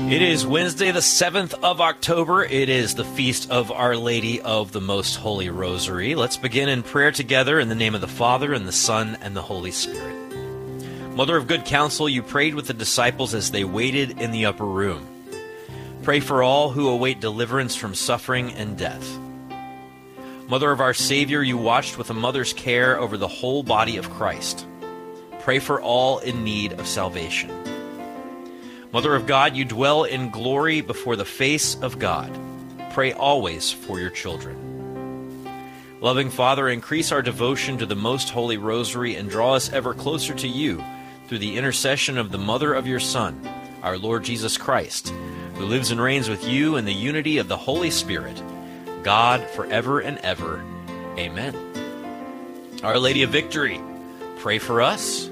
It is Wednesday, the 7th of October. It is the feast of Our Lady of the Most Holy Rosary. Let's begin in prayer together in the name of the Father, and the Son, and the Holy Spirit. Mother of good counsel, you prayed with the disciples as they waited in the upper room. Pray for all who await deliverance from suffering and death. Mother of our Savior, you watched with a mother's care over the whole body of Christ. Pray for all in need of salvation. Mother of God, you dwell in glory before the face of God. Pray always for your children. Loving Father, increase our devotion to the Most Holy Rosary and draw us ever closer to you through the intercession of the Mother of your Son, our Lord Jesus Christ, who lives and reigns with you in the unity of the Holy Spirit, God forever and ever. Amen. Our Lady of Victory, pray for us.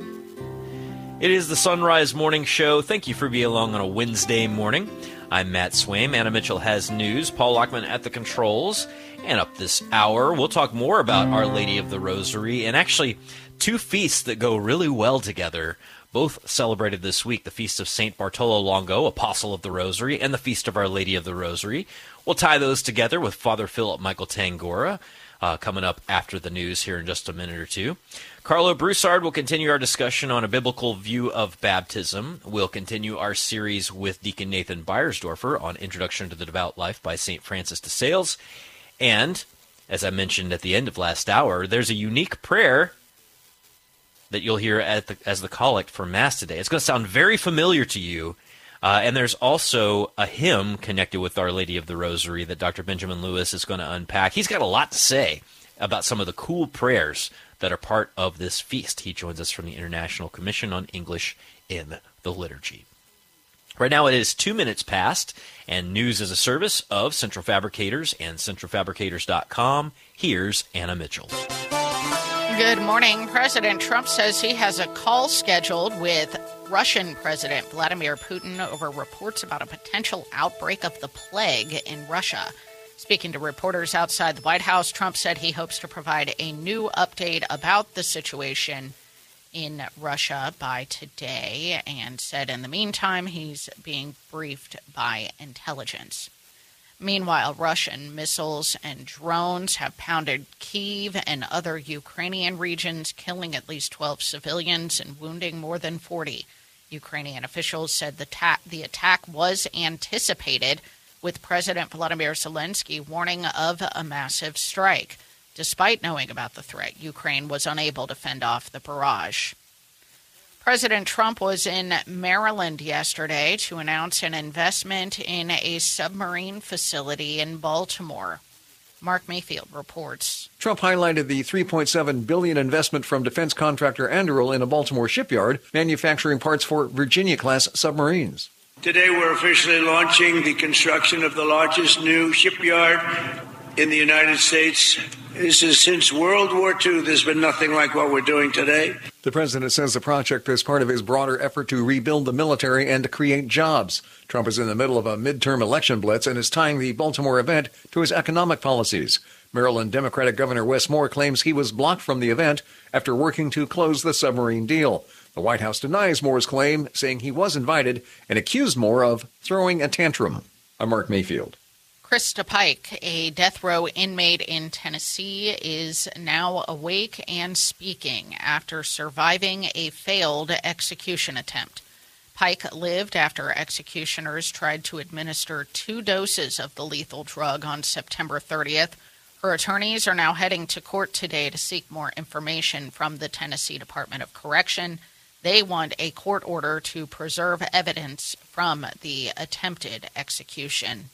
It is the Sunrise Morning Show. Thank you for being along on a Wednesday morning. I'm Matt Swaim. Anna Mitchell has news. Paul Lockman at the controls. And up this hour, we'll talk more about Our Lady of the Rosary, and actually two feasts that go really well together, both celebrated this week, the Feast of St. Bartolo Longo, Apostle of the Rosary, and the Feast of Our Lady of the Rosary. We'll tie those together with Father Philip Michael Tangora, coming up after the news here in just a minute or two. Carlo Broussard will continue our discussion on a biblical view of baptism. We'll continue our series with Deacon Nathan Beiersdorfer on Introduction to the Devout Life by St. Francis de Sales. And, as I mentioned at the end of last hour, there's a unique prayer that you'll hear as the collect for Mass today. It's going to sound very familiar to you. And there's also a hymn connected with Our Lady of the Rosary that Dr. Benjamin Lewis is going to unpack. He's got a lot to say about some of the cool prayers that are part of this feast. He joins us from the International Commission on English in the Liturgy. Right now it is 2 minutes past, and news is a service of Central Fabricators and centralfabricators.com. Here's Anna Mitchell. Good morning. President Trump says he has a call scheduled with Russian President Vladimir Putin over reports about a potential outbreak of the plague in Russia. Speaking to reporters outside the White House, Trump said he hopes to provide a new update about the situation in Russia by today, and said in the meantime he's being briefed by intelligence. Meanwhile, Russian missiles and drones have pounded Kyiv and other Ukrainian regions, killing at least 12 civilians and wounding more than 40. Ukrainian officials said the attack was anticipated, with President Volodymyr Zelensky warning of a massive strike. Despite knowing about the threat, Ukraine was unable to fend off the barrage. President Trump was in Maryland yesterday to announce an investment in a submarine facility in Baltimore. Mark Mayfield reports. Trump highlighted the $3.7 billion investment from defense contractor Anduril in a Baltimore shipyard, manufacturing parts for Virginia-class submarines. Today we're officially launching the construction of the largest new shipyard in the United States. This is since World War II. There's been nothing like what we're doing today. The president says the project is part of his broader effort to rebuild the military and to create jobs. Trump is in the middle of a midterm election blitz and is tying the Baltimore event to his economic policies. Maryland Democratic Governor Wes Moore claims he was blocked from the event after working to close the submarine deal. The White House denies Moore's claim, saying he was invited, and accused Moore of throwing a tantrum. I'm Mark Mayfield. Krista Pike, a death row inmate in Tennessee, is now awake and speaking after surviving a failed execution attempt. Pike lived after executioners tried to administer 2 doses of the lethal drug on September 30th. Her attorneys are now heading to court today to seek more information from the Tennessee Department of Correction. They want a court order to preserve evidence from the attempted execution.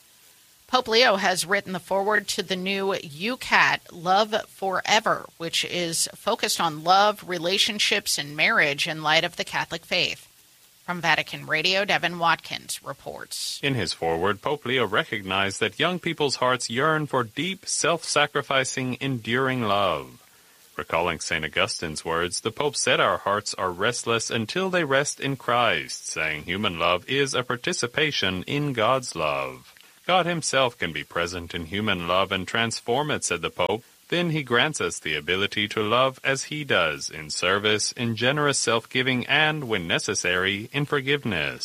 Pope Leo has written the foreword to the new UCAT, Love Forever, which is focused on love, relationships, and marriage in light of the Catholic faith. From Vatican Radio, Devin Watkins reports. In his foreword, Pope Leo recognized that young people's hearts yearn for deep, self-sacrificing, enduring love. Recalling St. Augustine's words, the Pope said our hearts are restless until they rest in Christ, saying human love is a participation in God's love. God himself can be present in human love and transform it, said the Pope. Then he grants us the ability to love as he does, in service, in generous self-giving, and, when necessary, in forgiveness.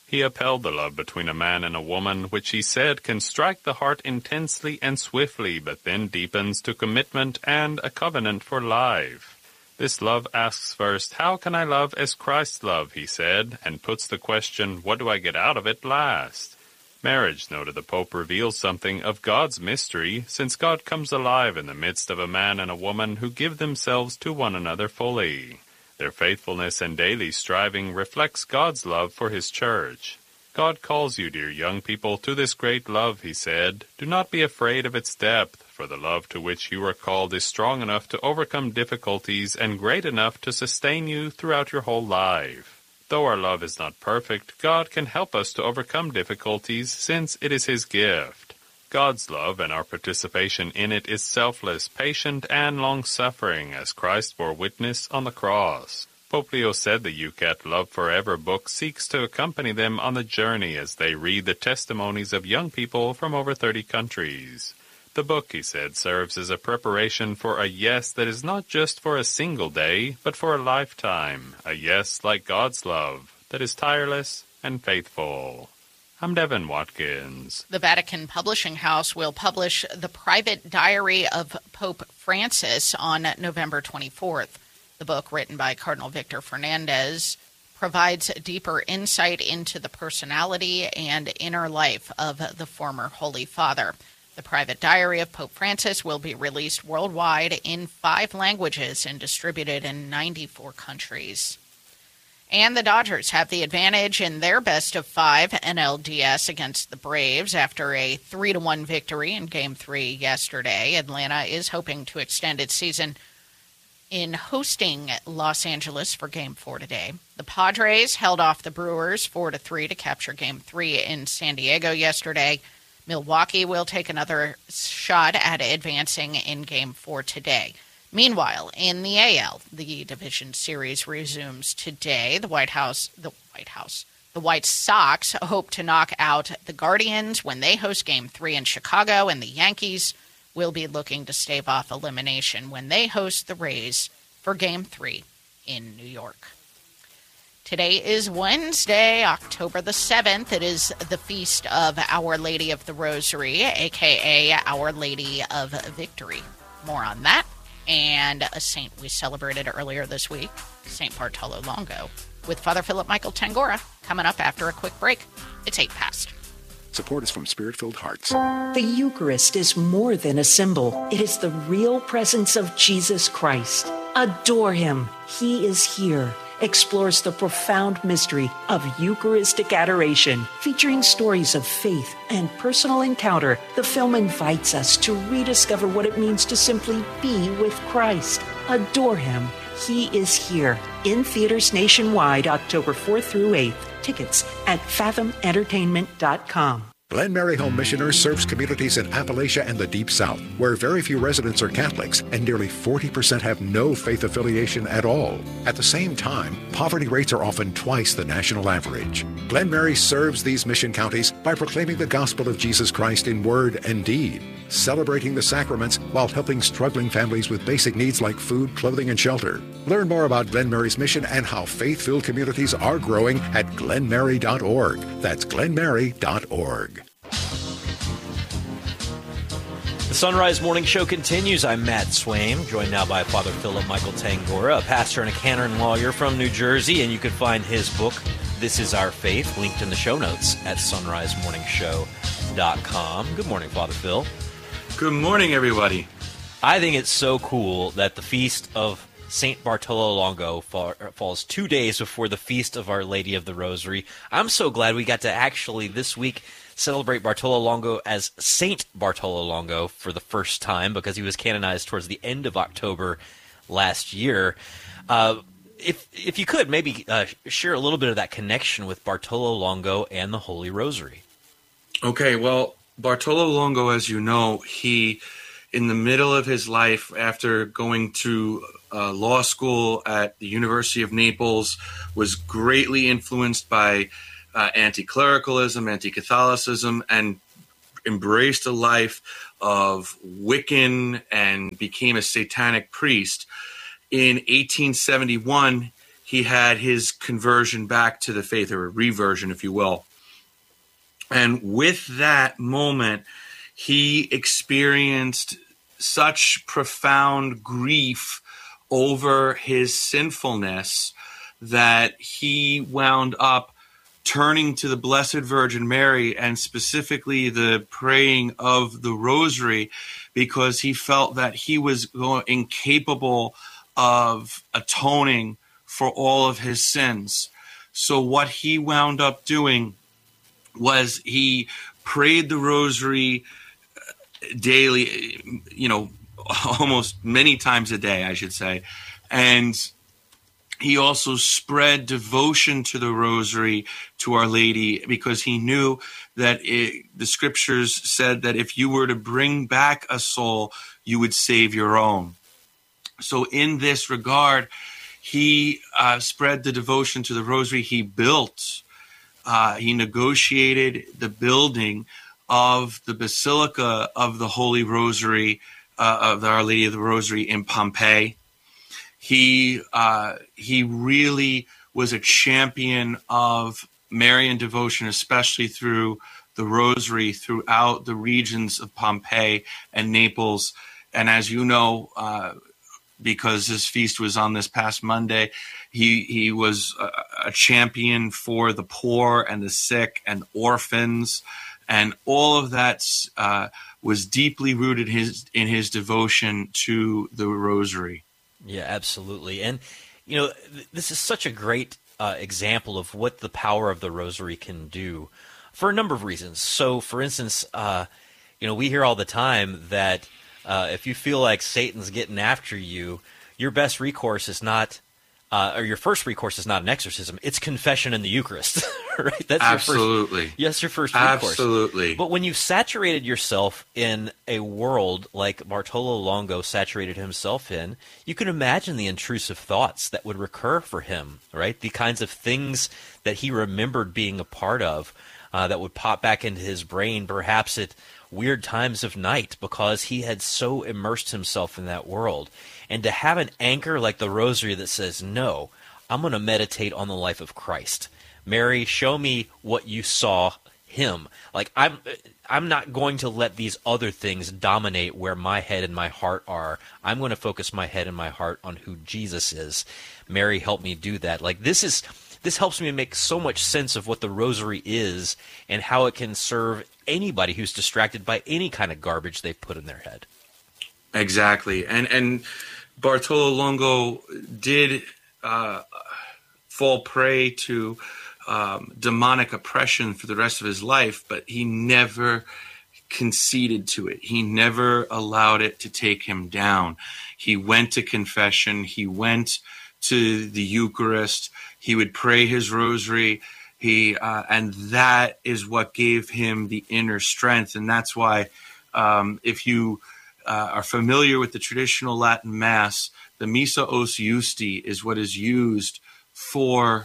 He upheld the love between a man and a woman, which he said can strike the heart intensely and swiftly, but then deepens to commitment and a covenant for life. This love asks first, how can I love as Christ loved, he said, and puts the question, what do I get out of it, last? Marriage, noted the Pope, reveals something of God's mystery, since God comes alive in the midst of a man and a woman who give themselves to one another fully. Their faithfulness and daily striving reflects God's love for His church. God calls you, dear young people, to this great love, he said. Do not be afraid of its depth, for the love to which you are called is strong enough to overcome difficulties and great enough to sustain you throughout your whole life. Though our love is not perfect, God can help us to overcome difficulties since it is His gift. God's love and our participation in it is selfless, patient, and long-suffering, as Christ bore witness on the cross. Pope Leo said the UCAT Love Forever book seeks to accompany them on the journey as they read the testimonies of young people from over 30 countries. The book, he said, serves as a preparation for a yes that is not just for a single day, but for a lifetime, a yes like God's love, that is tireless and faithful. I'm Devin Watkins. The Vatican Publishing House will publish the private diary of Pope Francis on November 24th. The book, written by Cardinal Victor Fernandez, provides deeper insight into the personality and inner life of the former Holy Father. The private diary of Pope Francis will be released worldwide in 5 languages and distributed in 94 countries. And the Dodgers have the advantage in their best-of-5 NLDS against the Braves after a 3-1 victory in Game 3 yesterday. Atlanta is hoping to extend its season in hosting Los Angeles for Game 4 today. The Padres held off the Brewers 4-3 to capture Game 3 in San Diego yesterday. Milwaukee will take another shot at advancing in Game 4 today. Meanwhile, in the AL, the division series resumes today. The White Sox hope to knock out the Guardians when they host Game 3 in Chicago, and the Yankees will be looking to stave off elimination when they host the Rays for Game 3 in New York. Today is Wednesday, October the 7th. It is the feast of Our Lady of the Rosary, a.k.a. Our Lady of Victory. More on that. And a saint we celebrated earlier this week, St. Bartolo Longo, with Father Philip Michael Tangora, coming up after a quick break. It's 8 past. Support is from Spirit-Filled Hearts. The Eucharist is more than a symbol. It is the real presence of Jesus Christ. Adore Him. He is here. Explores the profound mystery of Eucharistic adoration, featuring stories of faith and personal encounter. The film invites us to rediscover what it means to simply be with Christ. Adore Him. He is here. In theaters nationwide, October 4th through 8th. Tickets at fathomentertainment.com. Glen Mary Home Missioners serves communities in Appalachia and the Deep South, where very few residents are Catholics and nearly 40% have no faith affiliation at all. At the same time, poverty rates are often twice the national average. Glen Mary serves these mission counties by proclaiming the gospel of Jesus Christ in word and deed, celebrating the sacraments while helping struggling families with basic needs like food, clothing, and shelter. Learn more about Glen Mary's mission and how faith-filled communities are growing at glenmary.org. That's glenmary.org. The Sunrise Morning Show continues. I'm Matt Swaim, joined now by Father Philip Michael Tangora, a pastor and a canon lawyer from New Jersey, and you can find his book, This Is Our Faith, linked in the show notes at sunrisemorningshow.com. Good morning, Father Phil. Good morning, everybody. I think it's so cool that the feast of St. Bartolo Longo falls 2 days before the feast of Our Lady of the Rosary. I'm so glad we got to actually this week celebrate Bartolo Longo as Saint Bartolo Longo for the first time, because he was canonized towards the end of October last year. If you could, maybe share a little bit of that connection with Bartolo Longo and the Holy Rosary. Okay, well, Bartolo Longo, as you know, he, in the middle of his life, after going to law school at the University of Naples, was greatly influenced by anti-clericalism, anti-Catholicism, and embraced a life of Wiccan and became a satanic priest. In 1871, he had his conversion back to the faith, or a reversion, if you will. And with that moment, he experienced such profound grief over his sinfulness that he wound up turning to the Blessed Virgin Mary, and specifically the praying of the Rosary, because he felt that he was incapable of atoning for all of his sins. So what he wound up doing was he prayed the Rosary daily, almost many times a day, I should say. And he also spread devotion to the Rosary, to Our Lady, because he knew that the scriptures said that if you were to bring back a soul, you would save your own. So in this regard, he spread the devotion to the Rosary. He negotiated the building of the Basilica of the Holy Rosary, of Our Lady of the Rosary in Pompeii. He really was a champion of Marian devotion, especially through the Rosary, throughout the regions of Pompeii and Naples. And as you know, because this feast was on this past Monday, he was a champion for the poor and the sick and orphans, and all of that was deeply rooted in his devotion to the Rosary. Yeah, absolutely. And, this is such a great example of what the power of the Rosary can do for a number of reasons. So, for instance, we hear all the time that if you feel like Satan's getting after you, your best recourse is not, or your first recourse is not an exorcism. It's confession in the Eucharist, right? That's absolutely. Your first recourse. Absolutely. But when you've saturated yourself in a world like Bartolo Longo saturated himself in, you can imagine the intrusive thoughts that would recur for him, right? The kinds of things that he remembered being a part of that would pop back into his brain, perhaps at weird times of night, because he had so immersed himself in that world. And to have an anchor like the Rosary that says, no, I'm going to meditate on the life of Christ. Mary, show me what you saw him. Like, I'm not going to let these other things dominate where my head and my heart are. I'm going to focus my head and my heart on who Jesus is. Mary, help me do that. Like, this helps me make so much sense of what the Rosary is and how it can serve anybody who's distracted by any kind of garbage they've put in their head. Exactly. And Bartolo Longo did fall prey to demonic oppression for the rest of his life, but he never conceded to it. He never allowed it to take him down. He went to confession. He went to the Eucharist. He would pray his Rosary. And that is what gave him the inner strength. And that's why if you are familiar with the traditional Latin Mass, the Missa Os Justi is what is used for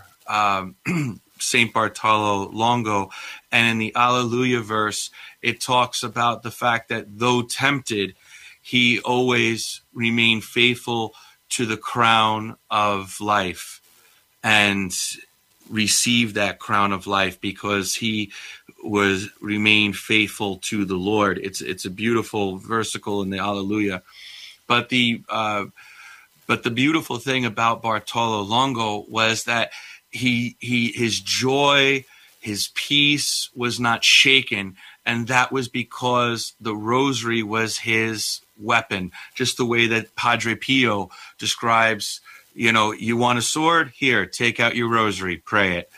St. Bartolo Longo. And in the Alleluia verse, it talks about the fact that though tempted, he always remained faithful to the crown of life and received that crown of life because he remained faithful to the Lord. It's a beautiful versicle in the Alleluia. But the beautiful thing about Bartolo Longo was that his joy, his peace was not shaken, and that was because the Rosary was his weapon. Just the way that Padre Pio describes, you want a sword? Here, take out your Rosary, pray it.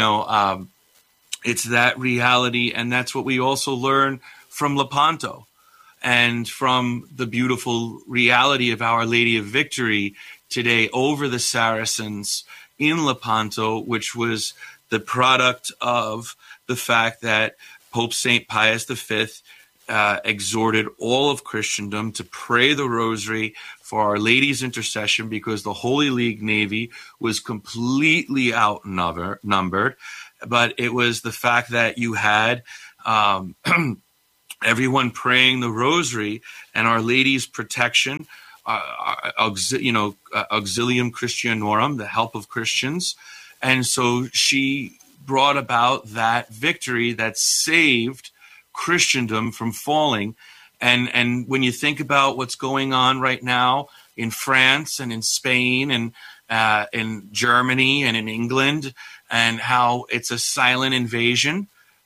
It's that reality, and that's what we also learn from Lepanto and from the beautiful reality of Our Lady of Victory today over the Saracens in Lepanto, which was the product of the fact that Pope St. Pius V exhorted all of Christendom to pray the Rosary for Our Lady's intercession because the Holy League Navy was completely outnumbered. But it was the fact that you had everyone praying the Rosary and Our Lady's protection, Auxilium Christianorum, the help of Christians. And so she brought about that victory that saved Christendom from falling. And when you think about what's going on right now in France and in Spain and in Germany and in England, and how it's a silent invasion,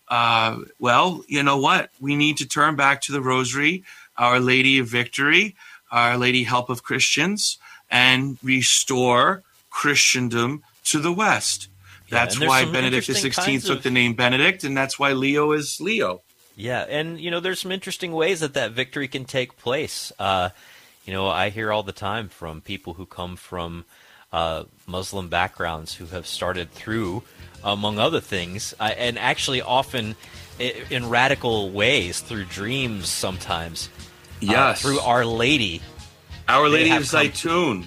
well, you know what? We need to turn back to the Rosary, Our Lady of Victory, Our Lady Help of Christians, and restore Christendom to the West. That's why Benedict XVI took the name Benedict, and that's why Leo is Leo. Yeah, and, there's some interesting ways that victory can take place. I hear all the time from people who come from Muslim backgrounds who have started through, among other things, and actually often in radical ways, through dreams sometimes. Yes. Through Our Lady. Our Lady of Zaytun.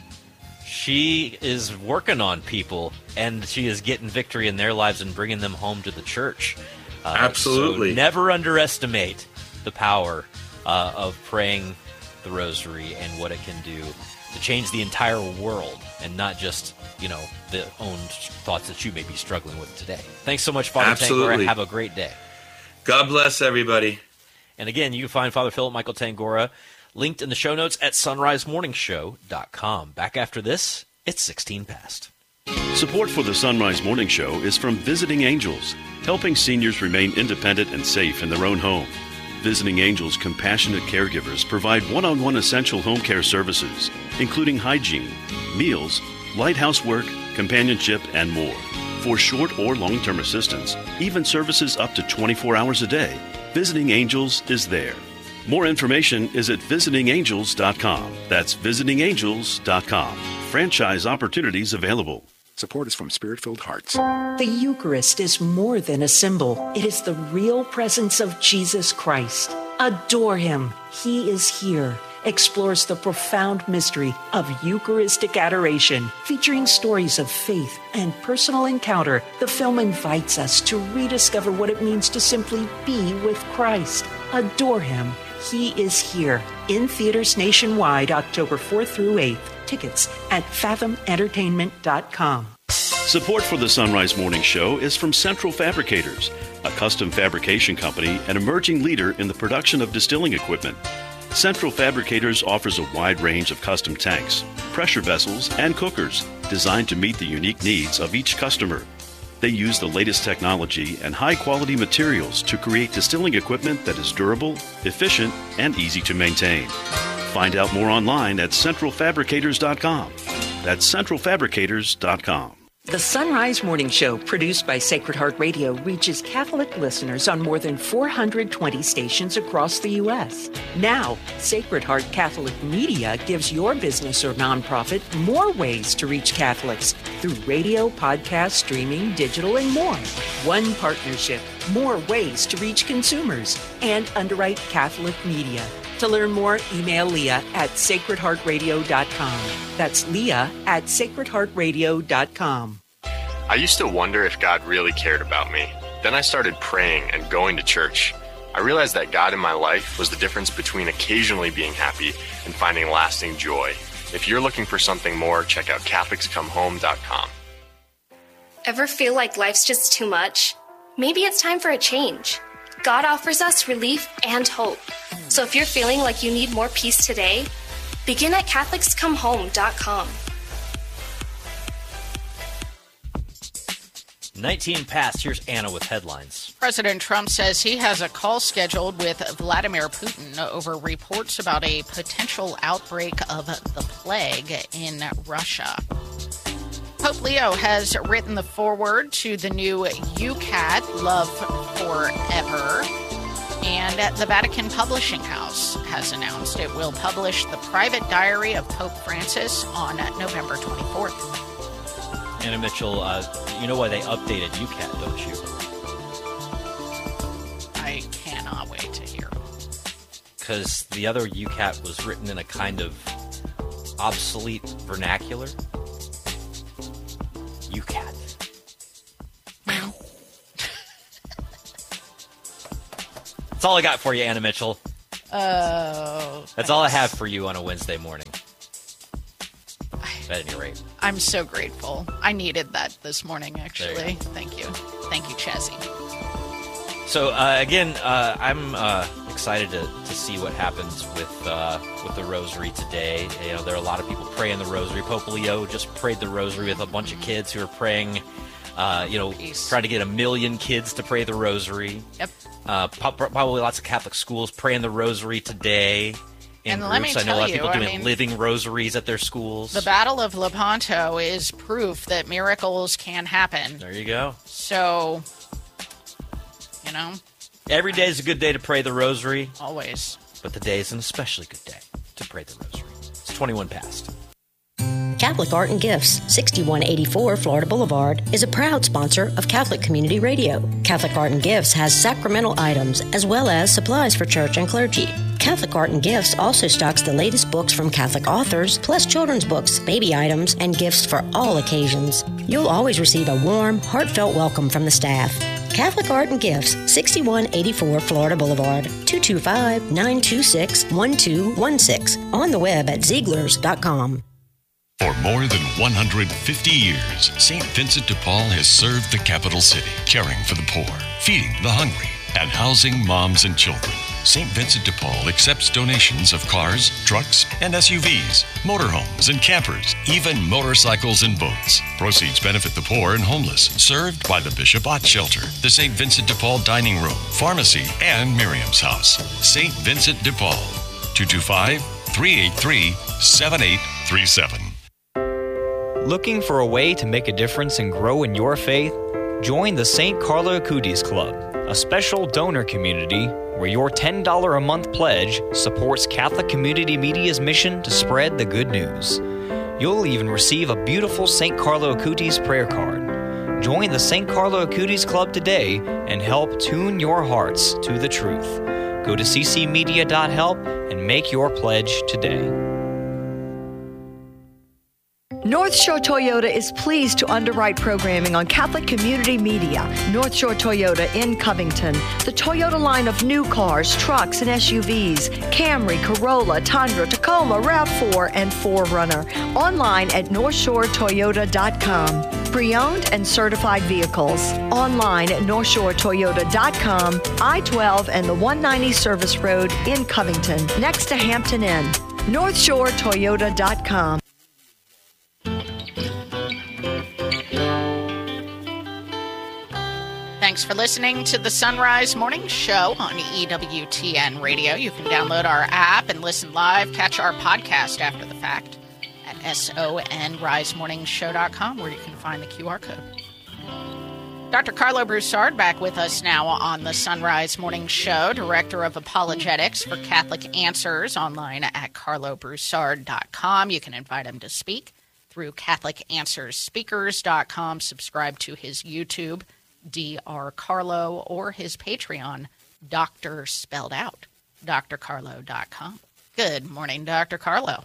She is working on people, and she is getting victory in their lives and bringing them home to the church. Absolutely. So never underestimate the power of praying the Rosary and what it can do to change the entire world, and not just, the own thoughts that you may be struggling with today. Thanks so much, Father Tangora. Have a great day. God bless everybody. And again, you can find Father Philip Michael Tangora linked in the show notes at sunrisemorningshow.com. Back after this, it's 16 past. Support for the Sunrise Morning Show is from Visiting Angels, helping seniors remain independent and safe in their own home. Visiting Angels compassionate caregivers provide one-on-one essential home care services, including hygiene, meals, light housework, companionship, and more. For short or long-term assistance, even services up to 24 hours a day, Visiting Angels is there. More information is at visitingangels.com. That's visitingangels.com. Franchise opportunities available. Support is from Spirit-Filled Hearts. The Eucharist is more than a symbol. It is the real presence of Jesus Christ. Adore Him. He is here. Explores the profound mystery of Eucharistic adoration, featuring stories of faith and personal encounter. The film invites us to rediscover what it means to simply be with Christ. Adore Him. He is here. In theaters nationwide, October 4th through 8th. Tickets at fathomentertainment.com. Support for the Sunrise Morning Show is from Central Fabricators, a custom fabrication company and emerging leader in the production of distilling equipment. Central Fabricators offers a wide range of custom tanks, pressure vessels, and cookers designed to meet the unique needs of each customer. They use the latest technology and high-quality materials to create distilling equipment that is durable, efficient, and easy to maintain. Find out more online at centralfabricators.com. That's centralfabricators.com. The Sunrise Morning Show, produced by Sacred Heart Radio, reaches Catholic listeners on more than 420 stations across the U.S. Now, Sacred Heart Catholic Media gives your business or nonprofit more ways to reach Catholics through radio, podcast, streaming, digital, and more. One partnership, more ways to reach consumers, and underwrite Catholic media. To learn more, email Leah at sacredheartradio.com. That's Leah at sacredheartradio.com. I used to wonder if God really cared about me. Then I started praying and going to church. I realized that God in my life was the difference between occasionally being happy and finding lasting joy. If you're looking for something more, check out CatholicsComeHome.com. Ever feel like life's just too much? Maybe it's time for a change. God offers us relief and hope. So if you're feeling like you need more peace today, begin at CatholicsComeHome.com. 19 past. Here's Anna with headlines. President Trump says he has a call scheduled with Vladimir Putin over reports about a potential outbreak of the plague in Russia. Pope Leo has written the foreword to the new UCAT, Love Forever, and the Vatican Publishing House has announced it will publish the private diary of Pope Francis on November 24th. Anna Mitchell, you know why they updated UCAT, don't you? I cannot wait to hear. Because the other UCAT was written in a kind of obsolete vernacular. UCAT. That's all I got for you, Anna Mitchell. Oh. That's all I have for you on a Wednesday morning. at any rate. I'm so grateful. I needed that this morning, actually. Thank you. Thank you, Chazzy. So, again, I'm excited to see what happens with the rosary today. You know, there are a lot of people praying the rosary. Pope Leo just prayed the rosary with a bunch of kids who are praying, trying to get 1 million kids to pray the rosary. Yep. Probably lots of Catholic schools praying the rosary today. And groups. let me I know a lot of tell people you, doing living rosaries at their schools. The Battle of Lepanto is proof that miracles can happen. There you go. So, every day is a good day to pray the rosary. Always. But today is an especially good day to pray the rosary. It's 21 past. Catholic Art and Gifts, 6184 Florida Boulevard, is a proud sponsor of Catholic Community Radio. Catholic Art and Gifts has sacramental items as well as supplies for church and clergy. Catholic Art and Gifts also stocks the latest books from Catholic authors, plus children's books, baby items, and gifts for all occasions. You'll always receive a warm, heartfelt welcome from the staff. Catholic Art and Gifts, 6184 Florida Boulevard, 225-926-1216. On the web at Zieglers.com. For more than 150 years, St. Vincent de Paul has served the capital city, caring for the poor, feeding the hungry, and housing moms and children. St. Vincent de Paul accepts donations of cars, trucks, and SUVs, motorhomes and campers, even motorcycles and boats. Proceeds benefit the poor and homeless, served by the Bishop Ott Shelter, the St. Vincent de Paul Dining Room, Pharmacy, and Miriam's House. St. Vincent de Paul, 225-383-7837. Looking for a way to make a difference and grow in your faith? Join the St. Carlo Acutis Club, a special donor community where your $10 a month pledge supports Catholic Community Media's mission to spread the good news. You'll even receive a beautiful St. Carlo Acutis prayer card. Join the St. Carlo Acutis Club today and help tune your hearts to the truth. Go to ccmedia.help and make your pledge today. North Shore Toyota is pleased to underwrite programming on Catholic Community Media. North Shore Toyota in Covington. The Toyota line of new cars, trucks, and SUVs. Camry, Corolla, Tundra, Tacoma, RAV4, and 4Runner. Online at NorthshoreToyota.com. Pre-owned and certified vehicles. Online at NorthshoreToyota.com. I-12 and the 190 Service Road in Covington, next to Hampton Inn. NorthshoreToyota.com. Thanks for listening to the Sunrise Morning Show on EWTN Radio. You can download our app and listen live, catch our podcast after the fact at sonrisemorningshow.com, where you can find the QR code. Dr. Carlo Broussard back with us now on the Sunrise Morning Show, Director of Apologetics for Catholic Answers, online at carlobroussard.com. You can invite him to speak through CatholicAnswersSpeakers.com. Subscribe to his YouTube, Dr. Carlo, or his Patreon, Doctor spelled out, drcarlo.com. Good morning, Dr. Carlo.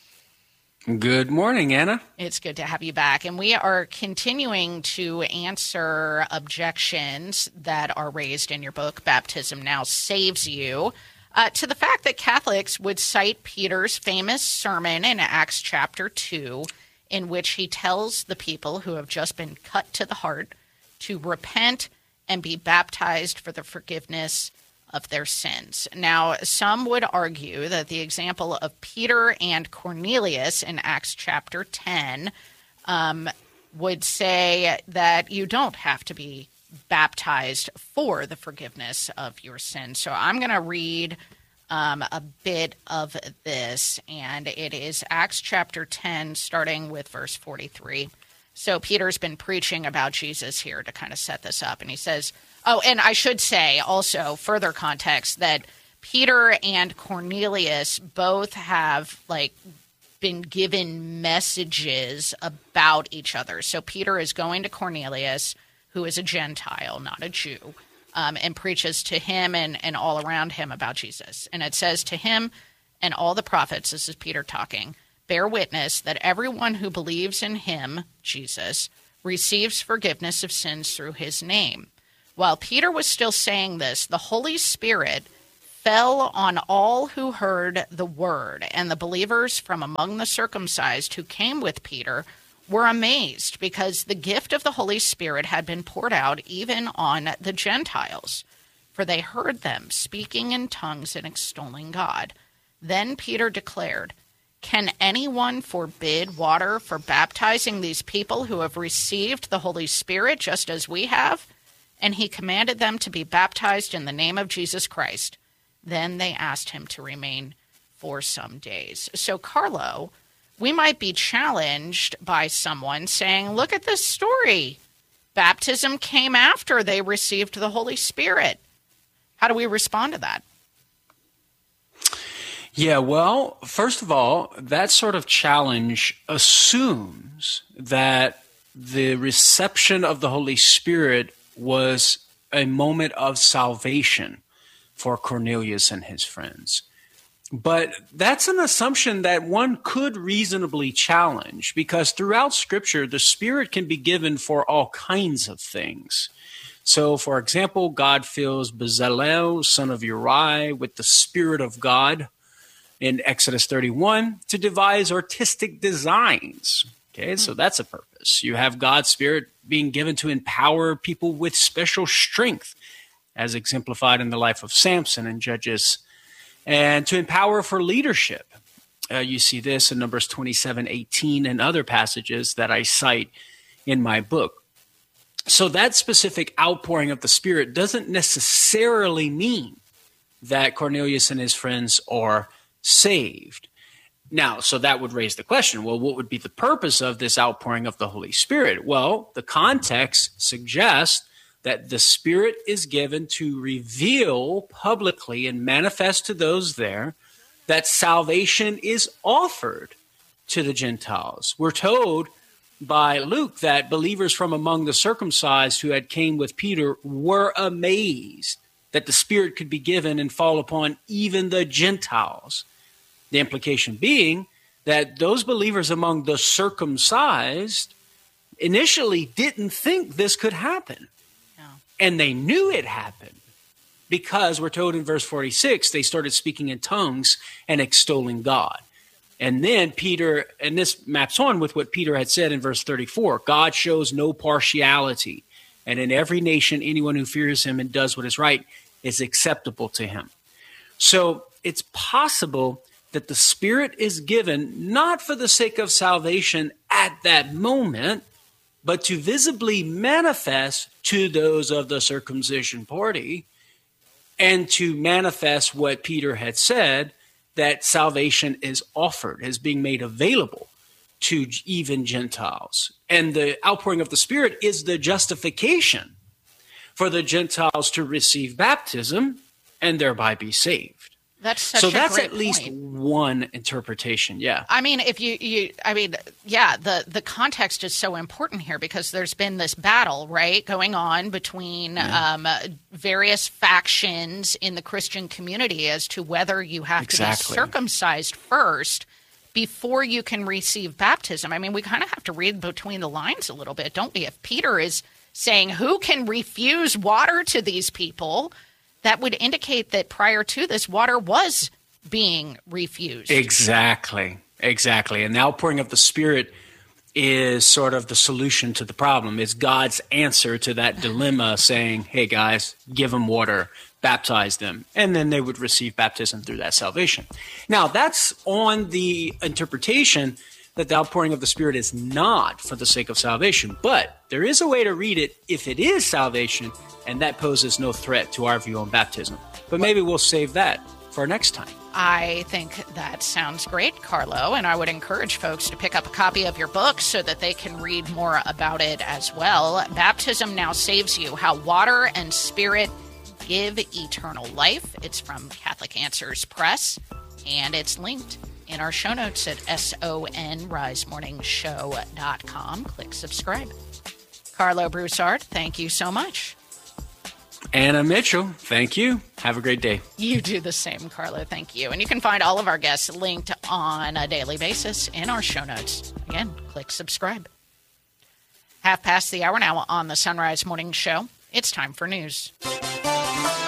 Good morning, Anna. It's good to have you back. And we are continuing to answer objections that are raised in your book, Baptism Now Saves You, to the fact that Catholics would cite Peter's famous sermon in Acts chapter 2, in which he tells the people who have just been cut to the heart to repent and be baptized for the forgiveness of their sins. Now, some would argue that the example of Peter and Cornelius in Acts chapter 10 would say that you don't have to be baptized for the forgiveness of your sins. So I'm going to read a bit of this, and it is Acts chapter 10, starting with verse 43. So Peter's been preaching about Jesus here to kind of set this up. And he says, oh, and I should say also further context that Peter and Cornelius both have been given messages about each other. So Peter is going to Cornelius, who is a Gentile, not a Jew, and preaches to him and all around him about Jesus. And it says, to him and all the prophets, this is Peter talking, bear witness that everyone who believes in him, Jesus, receives forgiveness of sins through his name. While Peter was still saying this, the Holy Spirit fell on all who heard the word, and the believers from among the circumcised who came with Peter were amazed because the gift of the Holy Spirit had been poured out even on the Gentiles, for they heard them speaking in tongues and extolling God. Then Peter declared, "Can anyone forbid water for baptizing these people who have received the Holy Spirit just as we have?" And he commanded them to be baptized in the name of Jesus Christ. Then they asked him to remain for some days. So, Carlo, we might be challenged by someone saying, look at this story. Baptism came after they received the Holy Spirit. How do we respond to that? Yeah, well, first of all, that sort of challenge assumes that the reception of the Holy Spirit was a moment of salvation for Cornelius and his friends. But that's an assumption that one could reasonably challenge, because throughout Scripture, the Spirit can be given for all kinds of things. So, for example, God fills Bezalel, son of Uri, with the Spirit of God in Exodus 31 to devise artistic designs. Okay, so that's a purpose. You have God's Spirit being given to empower people with special strength, as exemplified in the life of Samson in Judges, and to empower for leadership. You see this in Numbers 27:18 and other passages that I cite in my book. So that specific outpouring of the Spirit doesn't necessarily mean that Cornelius and his friends are saved. Now, so that would raise the question, well, what would be the purpose of this outpouring of the Holy Spirit? Well, the context suggests that the Spirit is given to reveal publicly and manifest to those there that salvation is offered to the Gentiles. We're told by Luke that believers from among the circumcised who had came with Peter were amazed that the Spirit could be given and fall upon even the Gentiles. The implication being that those believers among the circumcised initially didn't think this could happen. And they knew it happened because we're told in verse 46, they started speaking in tongues and extolling God. And then Peter, and this maps on with what Peter had said in verse 34, God shows no partiality. And in every nation, anyone who fears him and does what is right is acceptable to him. So it's possible that the Spirit is given not for the sake of salvation at that moment, but to visibly manifest to those of the circumcision party and to manifest what Peter had said, that salvation is offered, is being made available to even Gentiles. And the outpouring of the Spirit is the justification for the Gentiles to receive baptism and thereby be saved. That's such a great point. So that's at least one interpretation, yeah. I mean, if the context is so important here because there's been this battle, right, going on between various factions in the Christian community as to whether you have to be circumcised first before you can receive baptism. I mean, we kind of have to read between the lines a little bit, don't we? If Peter is saying, who can refuse water to these people, that would indicate that prior to this, water was being refused. Exactly. And the outpouring of the Spirit is sort of the solution to the problem. It's God's answer to that dilemma saying, hey, guys, give them water, baptize them, and then they would receive baptism through that salvation. Now, that's on the interpretation that the outpouring of the Spirit is not for the sake of salvation. But there is a way to read it if it is salvation, and that poses no threat to our view on baptism. But maybe we'll save that for next time. I think that sounds great, Carlo, and I would encourage folks to pick up a copy of your book so that they can read more about it as well. Baptism Now Saves You, How Water and Spirit Give Eternal Life. It's from Catholic Answers Press, and it's linked in our show notes at sonrisemorningshow.com. Click subscribe. Carlo Broussard, thank you so much. Anna Mitchell, thank you. Have a great day. You do the same, Carlo. Thank you. And you can find all of our guests linked on a daily basis in our show notes. Again, click subscribe. 1:30 now on the Sunrise Morning Show. It's time for news.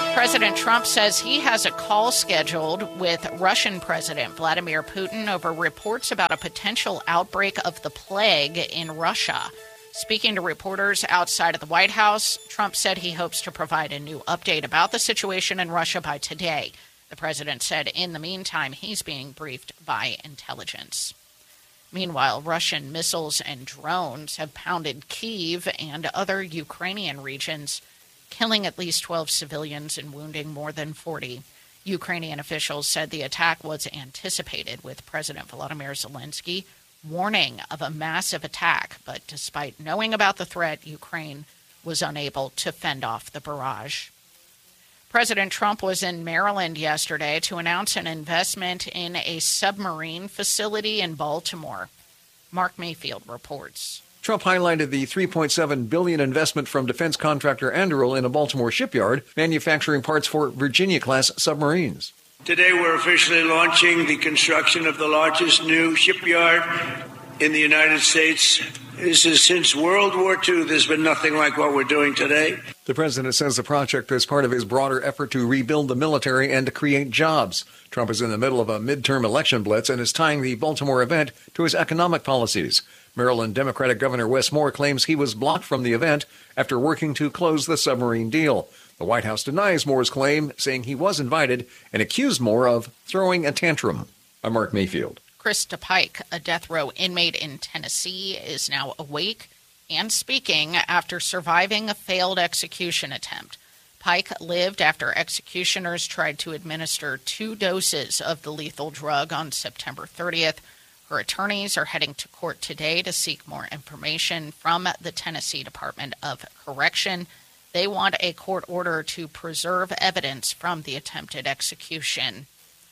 President Trump says he has a call scheduled with Russian President Vladimir Putin over reports about a potential outbreak of the plague in Russia. Speaking to reporters outside of the White House, Trump said he hopes to provide a new update about the situation in Russia by today. The president said in the meantime he's being briefed by intelligence. Meanwhile, Russian missiles and drones have pounded Kyiv and other Ukrainian regions, killing at least 12 civilians and wounding more than 40. Ukrainian officials said the attack was anticipated, with President Volodymyr Zelensky warning of a massive attack. But despite knowing about the threat, Ukraine was unable to fend off the barrage. President Trump was in Maryland yesterday to announce an investment in a submarine facility in Baltimore. Mark Mayfield reports. Trump highlighted the $3.7 billion investment from defense contractor Anduril in a Baltimore shipyard, manufacturing parts for Virginia-class submarines. Today we're officially launching the construction of the largest new shipyard in the United States. This is since World War II. There's been nothing like what we're doing today. The president says the project is part of his broader effort to rebuild the military and to create jobs. Trump is in the middle of a midterm election blitz and is tying the Baltimore event to his economic policies. Maryland Democratic Governor Wes Moore claims he was blocked from the event after working to close the submarine deal. The White House denies Moore's claim, saying he was invited, and accused Moore of throwing a tantrum. I'm Mark Mayfield. Krista Pike, a death row inmate in Tennessee, is now awake and speaking after surviving a failed execution attempt. Pike lived after executioners tried to administer 2 doses of the lethal drug on September 30th. Her attorneys are heading to court today to seek more information from the Tennessee Department of Correction. They want a court order to preserve evidence from the attempted execution.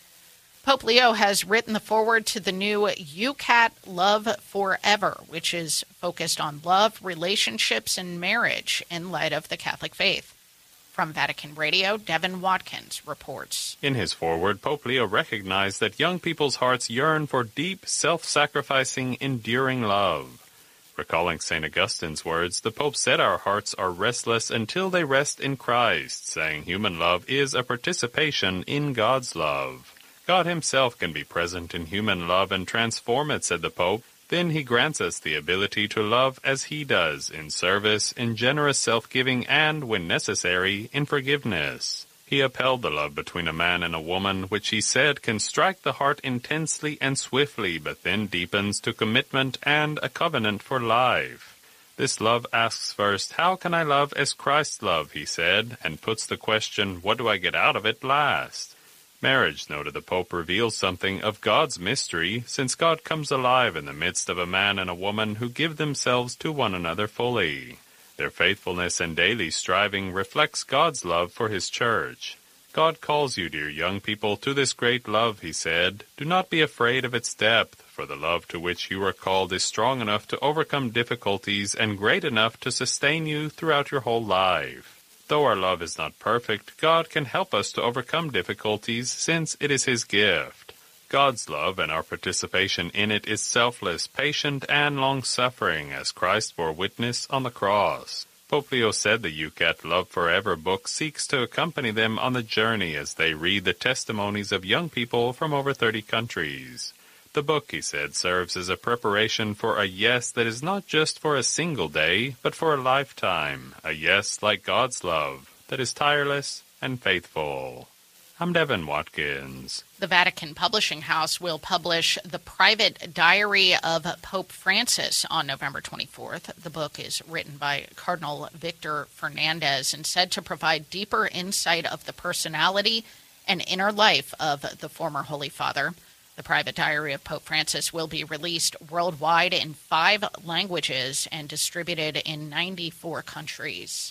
Pope Leo has written the foreword to the new UCAT Love Forever, which is focused on love, relationships, and marriage in light of the Catholic faith. From Vatican Radio, Devin Watkins reports. In his foreword, Pope Leo recognized that young people's hearts yearn for deep, self-sacrificing, enduring love. Recalling St. Augustine's words, the Pope said our hearts are restless until they rest in Christ, saying human love is a participation in God's love. God himself can be present in human love and transform it, said the Pope. Then he grants us the ability to love as he does, in service, in generous self-giving, and, when necessary, in forgiveness. He upheld the love between a man and a woman, which he said can strike the heart intensely and swiftly, but then deepens to commitment and a covenant for life. This love asks first, how can I love as Christ loved, he said, and puts the question, what do I get out of it, last? Marriage, noted the Pope, reveals something of God's mystery, since God comes alive in the midst of a man and a woman who give themselves to one another fully. Their faithfulness and daily striving reflects God's love for his church. God calls you, dear young people, to this great love, he said. Do not be afraid of its depth, for the love to which you are called is strong enough to overcome difficulties and great enough to sustain you throughout your whole life. Though our love is not perfect, God can help us to overcome difficulties since it is his gift. God's love and our participation in it is selfless, patient, and long-suffering, as Christ bore witness on the cross. Pope Leo said the UCAT Love Forever book seeks to accompany them on the journey as they read the testimonies of young people from over 30 countries. The book, he said, serves as a preparation for a yes that is not just for a single day, but for a lifetime, a yes like God's love, that is tireless and faithful. I'm Devin Watkins. The Vatican Publishing House will publish The Private Diary of Pope Francis on November 24th. The book is written by Cardinal Victor Fernandez and said to provide deeper insight of the personality and inner life of the former Holy Father. The Private Diary of Pope Francis will be released worldwide in 5 languages and distributed in 94 countries.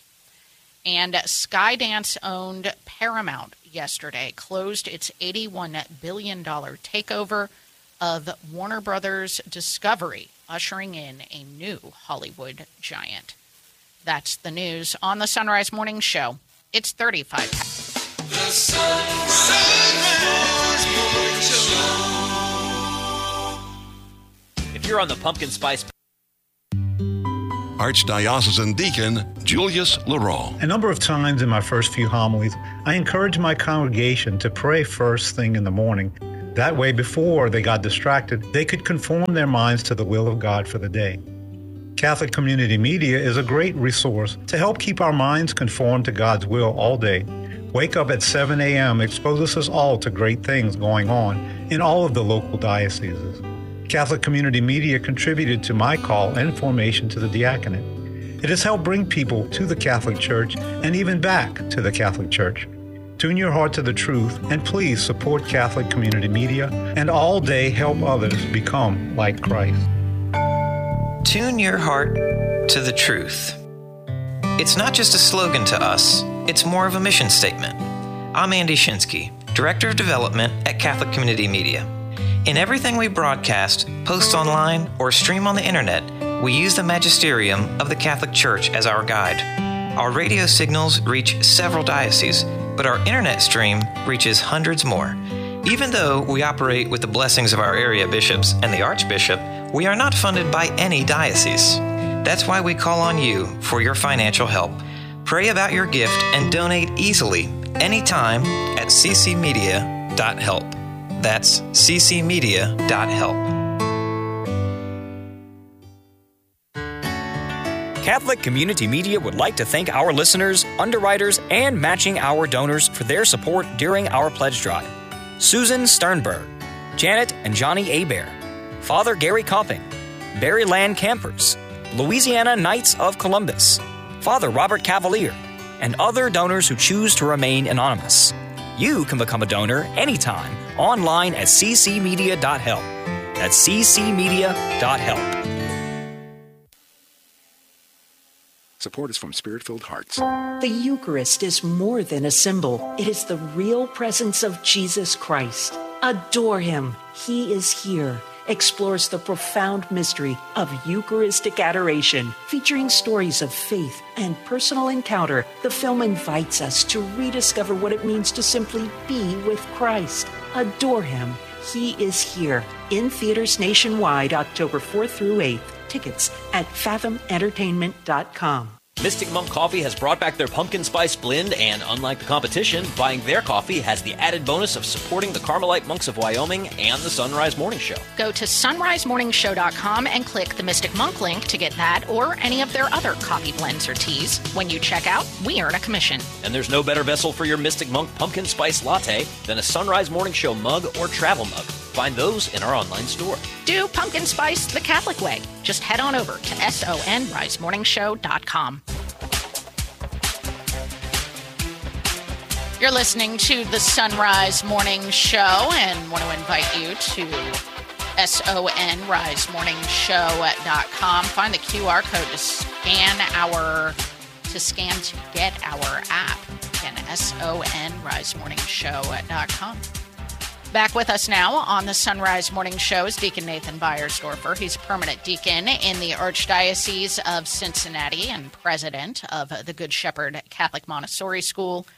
And Skydance-owned Paramount yesterday closed its $81 billion takeover of Warner Brothers Discovery, ushering in a new Hollywood giant. That's the news on the Sunrise Morning Show. It's 35 past. The Sunrise Morning Show. If you're on the pumpkin spice... Archdiocesan Deacon Julius Laurent. A number of times in my first few homilies, I encouraged my congregation to pray first thing in the morning. That way, before they got distracted, they could conform their minds to the will of God for the day. Catholic Community Media is a great resource to help keep our minds conformed to God's will all day. Wake Up at 7 a.m. exposes us all to great things going on in all of the local dioceses. Catholic Community Media contributed to my call and formation to the diaconate. It has helped bring people to the Catholic Church and even back to the Catholic Church. Tune your heart to the truth and please support Catholic Community Media and all day help others become like Christ. Tune your heart to the truth. It's not just a slogan to us, it's more of a mission statement. I'm Andy Shinsky, Director of Development at Catholic Community Media. In everything we broadcast, post online, or stream on the internet, we use the magisterium of the Catholic Church as our guide. Our radio signals reach several dioceses, but our internet stream reaches hundreds more. Even though we operate with the blessings of our area bishops and the Archbishop, we are not funded by any diocese. That's why we call on you for your financial help. Pray about your gift and donate easily anytime at ccmedia.help. That's ccmedia.help. Catholic Community Media would like to thank our listeners, underwriters, and matching hour donors for their support during our pledge drive. Susan Sternberg, Janet and Johnny Abear, Father Gary Copping, Berryland Campers, Louisiana Knights of Columbus, Father Robert Cavalier, and other donors who choose to remain anonymous. You can become a donor anytime online at ccmedia.help. That's ccmedia.help. Support is from Spirit-Filled Hearts. The Eucharist is more than a symbol. It is the real presence of Jesus Christ. Adore Him. He is here. Explores the profound mystery of Eucharistic adoration, featuring stories of faith and personal encounter. The film invites us to rediscover what it means to simply be with Christ. Adore Him. He is here. In theaters nationwide, October 4th through 8th. Tickets at fathomentertainment.com. Mystic Monk Coffee has brought back their pumpkin spice blend, and unlike the competition, buying their coffee has the added bonus of supporting the Carmelite Monks of Wyoming and the Sunrise Morning Show. Go to sunrisemorningshow.com and click the Mystic Monk link to get that or any of their other coffee blends or teas. When you check out, we earn a commission. And there's no better vessel for your Mystic Monk pumpkin spice latte than a Sunrise Morning Show mug or travel mug. Find those in our online store. Do pumpkin spice the Catholic way. Just head on over to sonrisemorningshow.com. You're listening to the Sunrise Morning Show and want to invite you to sonrisemorningshow.com. Find the QR code to get our app. Again, sonrisemorningshow.com. Back with us now on the Sunrise Morning Show is Deacon Nathan Beiersdorfer. He's a permanent deacon in the Archdiocese of Cincinnati and president of the Good Shepherd Catholic Montessori School,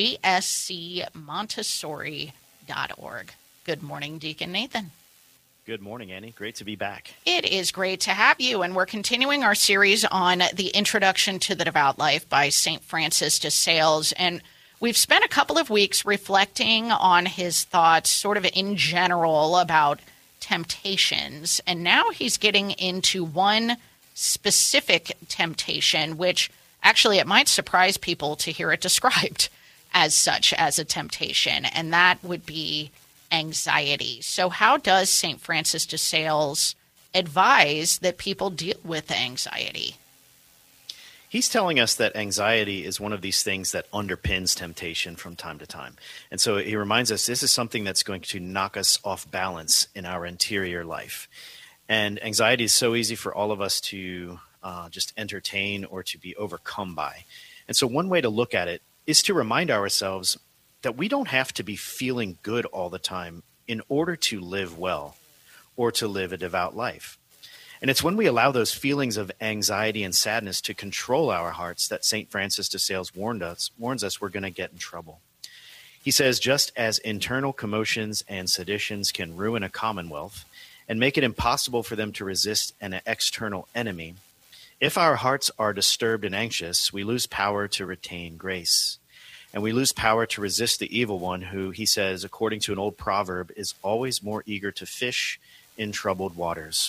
gscmontessori.org. Good morning, Deacon Nathan. Good morning, Annie. Great to be back. It is great to have you, and we're continuing our series on the Introduction to the Devout Life by St. Francis de Sales, and we've spent a couple of weeks reflecting on his thoughts sort of in general about temptations, and now he's getting into one specific temptation, which actually it might surprise people to hear it described as such as a temptation, and that would be anxiety. So how does St. Francis de Sales advise that people deal with anxiety? He's telling us that anxiety is one of these things that underpins temptation from time to time. And so he reminds us this is something that's going to knock us off balance in our interior life. And anxiety is so easy for all of us to just entertain or to be overcome by. And so one way to look at it is to remind ourselves that we don't have to be feeling good all the time in order to live well or to live a devout life. And it's when we allow those feelings of anxiety and sadness to control our hearts that St. Francis de Sales warns us we're going to get in trouble. He says, just as internal commotions and seditions can ruin a commonwealth and make it impossible for them to resist an external enemy, If our hearts are disturbed and anxious, we lose power to retain grace. And we lose power to resist the evil one who, he says, according to an old proverb, is always more eager to fish in troubled waters.